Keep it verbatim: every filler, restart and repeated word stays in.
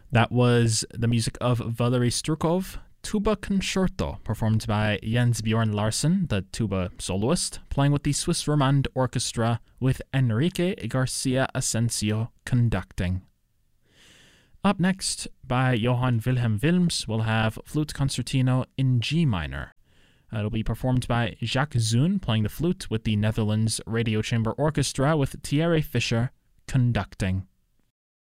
That was the music of Valery Strukov, Tuba Concerto, performed by Jens Bjorn Larsen, the tuba soloist, playing with the Swiss Romand Orchestra with Enrique Garcia Asensio conducting. Up next, by Johann Wilhelm Wilms, we'll have Flute Concertino in G minor. It'll be performed by Jacques Zoon, playing the flute with the Netherlands Radio Chamber Orchestra with Thierry Fischer conducting.